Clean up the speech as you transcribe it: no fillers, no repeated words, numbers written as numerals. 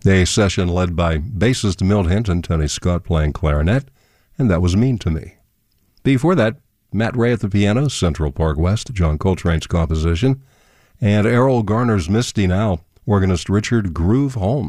A session led by bassist Milt Hinton, Tony Scott playing clarinet, and that was Mean to Me. Before that, Matt Ray at the piano, Central Park West, John Coltrane's composition, and Errol Garner's Misty Now, organist Richard Groove Holmes.